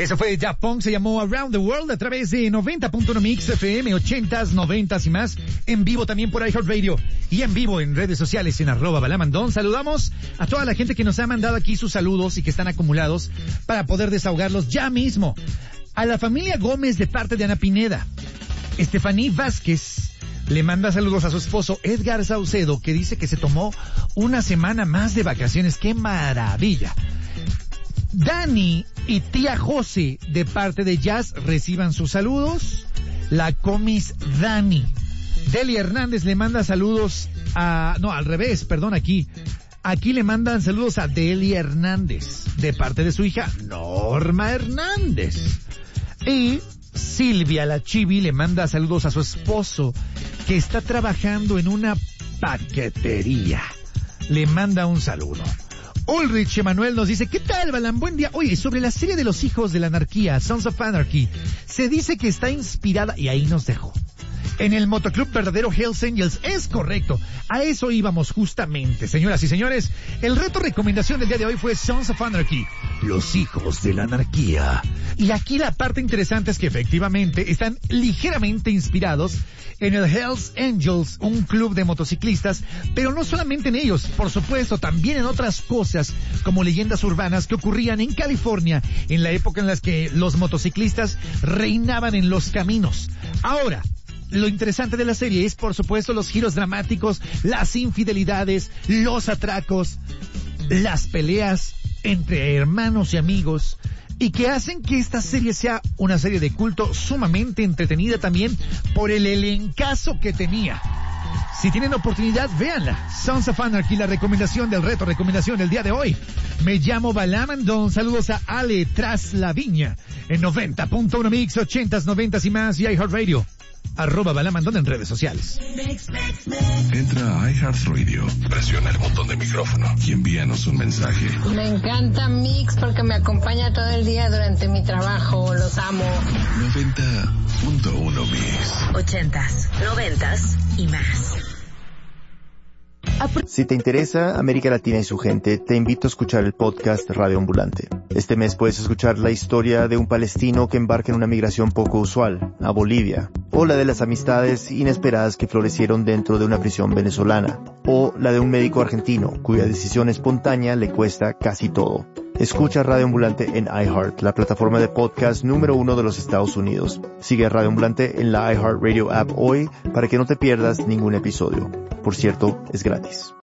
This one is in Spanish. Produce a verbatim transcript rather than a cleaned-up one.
Eso fue Daft Punk, se llamó Around the World a través de noventa punto uno Mix F M, ochentas, noventas y más, en vivo también por iHeartRadio y en vivo en redes sociales en arroba balamandón. Saludamos a toda la gente que nos ha mandado aquí sus saludos y que están acumulados para poder desahogarlos ya mismo. A la familia Gómez de parte de Ana Pineda. Estefaní Vázquez le manda saludos a su esposo Edgar Saucedo, que dice que se tomó una semana más de vacaciones. ¡Qué maravilla! Dani y tía José de parte de Jazz reciban sus saludos. La comis Dani. Deli Hernández le manda saludos a... No, al revés, perdón, aquí. Aquí le mandan saludos a Deli Hernández de parte de su hija Norma Hernández. Y Silvia la Chibi le manda saludos a su esposo que está trabajando en una paquetería. Le manda un saludo. Ulrich Emanuel nos dice, ¿qué tal, Balam? Buen día. Oye, sobre la serie de los hijos de la anarquía, Sons of Anarchy, se dice que está inspirada, y ahí nos dejó, en el motoclub verdadero Hells Angels. Es correcto. A eso íbamos justamente, señoras y señores. El reto recomendación del día de hoy fue Sons of Anarchy, los hijos de la anarquía. Y aquí la parte interesante es que efectivamente están ligeramente inspirados en el Hells Angels, un club de motociclistas, pero no solamente en ellos, por supuesto, también en otras cosas como leyendas urbanas que ocurrían en California en la época en la que los motociclistas reinaban en los caminos. Ahora, lo interesante de la serie es, por supuesto, los giros dramáticos, las infidelidades, los atracos, las peleas entre hermanos y amigos, y que hacen que esta serie sea una serie de culto sumamente entretenida también por el elencazo que tenía. Si tienen oportunidad, véanla. Sons of Anarchy, la recomendación del reto, recomendación del día de hoy. Me llamo Balamandón. Saludos a Ale Tras la Viña en noventa punto uno Mix, ochentas, noventas y más, y iHeartRadio. Arroba Balamandón en redes sociales. Entra a iHeartRadio, presiona el botón de micrófono y envíanos un mensaje. Me encanta Mix porque me acompaña todo el día durante mi trabajo. Los amo. noventa punto uno Mix. Ochentas, noventas y más. Si te interesa América Latina y su gente, te invito a escuchar el podcast Radio Ambulante. Este mes puedes escuchar la historia de un palestino que embarca en una migración poco usual, a Bolivia, o la de las amistades inesperadas que florecieron dentro de una prisión venezolana, o la de un médico argentino cuya decisión espontánea le cuesta casi todo. Escucha Radio Ambulante en iHeart, la plataforma de podcast número uno de los Estados Unidos. Sigue a Radio Ambulante en la iHeartRadio app hoy para que no te pierdas ningún episodio. Por cierto, es gratis.